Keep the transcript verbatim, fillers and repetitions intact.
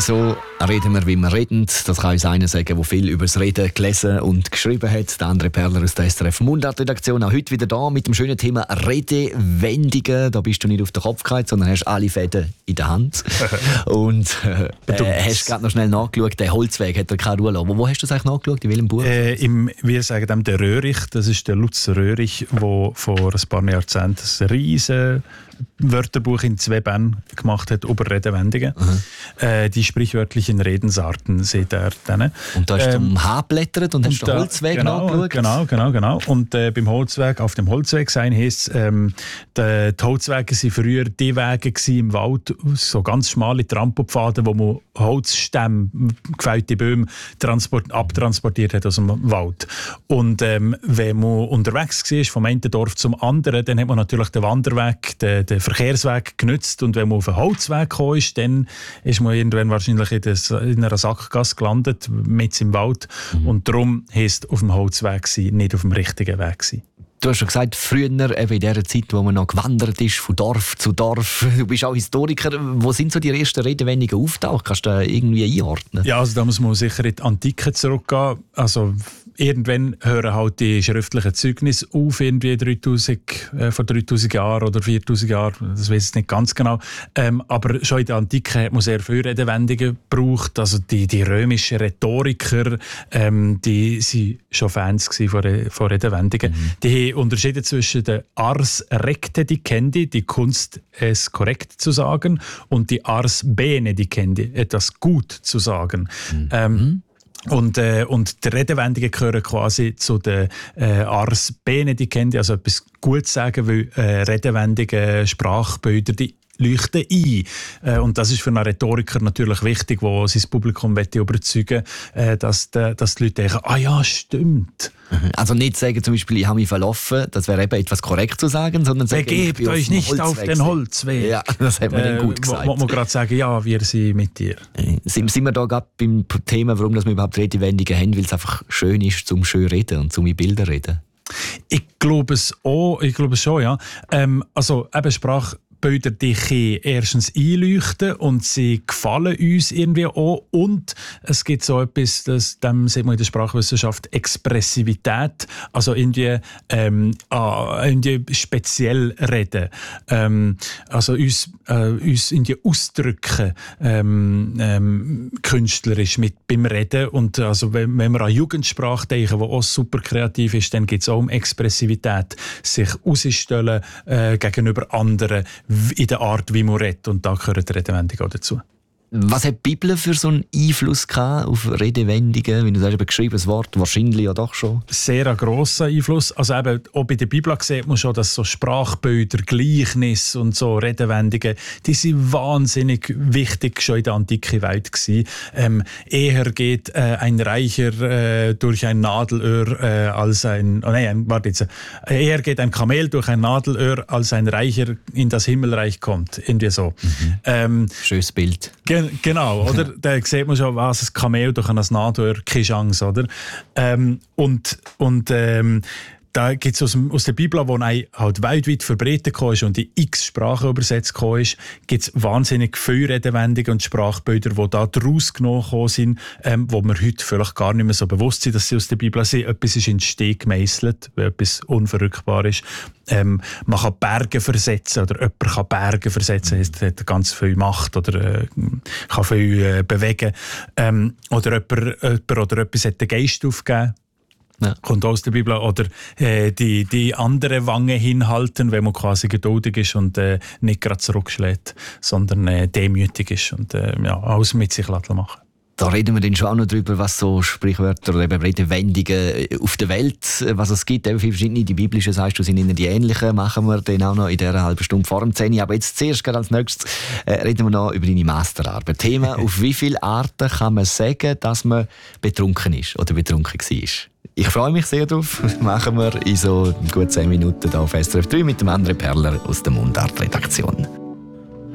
Wieso reden wir, wie wir reden? Das kann uns einer sagen, der viel über das Reden gelesen und geschrieben hat. Der André Perler aus der S R F Mundart-Redaktion. Auch heute wieder da mit dem schönen Thema Redewendungen. Da bist du nicht auf den Kopf gefallen, sondern hast alle Fäden in der Hand. und äh, hast gerade noch schnell nachgeschaut, der Holzweg hat er keine Ruhe lassen. Wo, wo hast du das eigentlich nachgeschaut? In welchem Buch? Äh, im, wir sagen dem der Röhrich. Das ist der Lutz Röhrich, der vor ein paar Jahrzehnten ein riesen Wörterbuch in zwei Bänden gemacht hat über Redewendungen. Mhm. Äh, die sprichwörtlichen Redensarten seht ihr dann. Und da hast du ähm, H geblättert und, und hast den Holzweg genau, nachgeschaut? Genau, genau, genau. Und äh, beim Holzweg, auf dem Holzweg sein heisst es, ähm, die, die Holzwege waren früher die Wege im Wald, so ganz schmale Trampelpfade, wo man Holzstämme, gefällte Bäume transport, abtransportiert hat aus dem Wald. Und ähm, wenn man unterwegs war, vom einen Dorf zum anderen, dann hat man natürlich den Wanderweg, den, den Verkehrsweg genutzt. Und wenn man auf einen Holzweg kam, dann ist man irgendwann wahrscheinlich in, das, in einer Sackgasse gelandet, mitten im Wald. Mhm. Und darum heisst auf dem Holzweg sein, nicht auf dem richtigen Weg sein. Du hast schon gesagt, früher, eben in der Zeit, wo man noch gewandert ist, von Dorf zu Dorf. Du bist auch Historiker. Wo sind so die ersten Redewendungen auftaucht? Kannst du da irgendwie einordnen? Ja, also da muss man sicher in die Antike zurückgehen. Also irgendwann hören halt die schriftlichen Zeugnisse auf, irgendwie dreitausend, äh, vor dreitausend Jahren oder viertausend Jahren, das weiß ich nicht ganz genau. Ähm, aber schon in der Antike hat man sehr viele Redewendungen gebraucht. Also die, die römischen Rhetoriker, ähm, die waren schon Fans von, von Redewendungen. Mhm. Die haben unterschieden zwischen der Ars Recte dicendi, die Kunst, es korrekt zu sagen, und die Ars Bene dicendi, etwas gut zu sagen. Mhm. Ähm, Und, äh, und die Redewendungen gehören quasi zu den äh, Ars Bene dicendi, also etwas Gutes sagen, weil äh, Redewendungen, Sprachbilder, die leuchten ein. Äh, und das ist für einen Rhetoriker natürlich wichtig, der sein Publikum überzeugen will, äh, dass, de, dass die Leute denken, ah ja, stimmt. Also nicht sagen zum Beispiel, ich habe mich verlaufen, das wäre eben etwas korrekt zu sagen, sondern sagen, begebt euch nicht Holzweg auf den Holzweg. Ja, das hat man äh, dann gut gesagt. Wo man gerade sagen, ja, wir sind mit dir. Sind, sind wir da gerade beim Thema, warum wir überhaupt Redewendungen haben, weil es einfach schön ist, zum schön reden und zum in Bilder reden? Ich glaube es auch, ich glaube es schon, ja. Ähm, also eben Sprache Bilder, die können erstens einleuchten und sie gefallen uns irgendwie auch. Und es gibt so etwas, das dem sieht man in der Sprachwissenschaft Expressivität, also irgendwie, ähm, ah, irgendwie speziell reden. Ähm, also uns, äh, uns irgendwie ausdrücken, ähm, ähm, künstlerisch mit beim Reden. Und also wenn, wenn wir an Jugendsprache denken, die auch super kreativ ist, dann geht es auch um Expressivität, sich ausstellen äh, gegenüber anderen, in der Art, wie man redet. Und da gehören die Redewendungen auch dazu. Was hat die Bibel für so einen Einfluss gehabt auf Redewendungen? Wenn du sagst, ein geschriebenes Wort, wahrscheinlich ja doch schon. Sehr ein grosser Einfluss. Also eben, auch bei der Bibel sieht man schon, dass so Sprachbilder, Gleichnisse und so Redewendungen, die sind wahnsinnig wichtig schon in der antiken Welt gewesen. Ähm, eher geht äh, ein Reicher äh, durch ein Nadelöhr äh, als ein, oh nein, warte jetzt, äh, eher geht ein Kamel durch ein Nadelöhr als ein Reicher in das Himmelreich kommt. Irgendwie so. Mhm. Ähm, Schönes Bild. Genau, oder? Da sieht man schon, was ein Kamel durch ein Nadelöhr, keine Chance, oder? Ähm, und und ähm, da gibt es aus, aus der Bibel, die halt weltweit verbreitet ist und in x Sprachen übersetzt ist, gibt es wahnsinnig viele Redewendungen und Sprachbilder, die da daraus genommen sind, ähm, wo wir heute vielleicht gar nicht mehr so bewusst sind, dass sie aus der Bibel sind. Etwas ist in den Stein gemeisselt, weil etwas unverrückbar ist. Ähm, man kann Berge versetzen oder jemand kann Berge versetzen, das hat ganz viel Macht oder äh, kann viel äh, bewegen. Ähm, oder jemand, jemand oder etwas hat den Geist aufgegeben. Ja. Kommt aus der Bibel. Oder äh, die, die andere Wange hinhalten, wenn man quasi geduldig ist und äh, nicht gerade zurückschlägt, sondern äh, demütig ist und äh, ja, alles mit sich machen. Da reden wir dann schon auch noch drüber, was so Sprichwörter oder eben Redewendungen auf der Welt, was es gibt. Eben viele verschiedene, die biblischen, sagst du, sind ihnen die ähnlichen. Machen wir dann auch noch in dieser halben Stunde vor dem zehn. Aber jetzt zuerst, gerade als nächstes, äh, reden wir noch über deine Masterarbeit. Thema, auf wie viele Arten kann man sagen, dass man betrunken ist oder betrunken war? Ich freue mich sehr darauf. Machen wir in so gut zehn Minuten hier auf S R F drei mit dem André Perler aus der Mundart-Redaktion.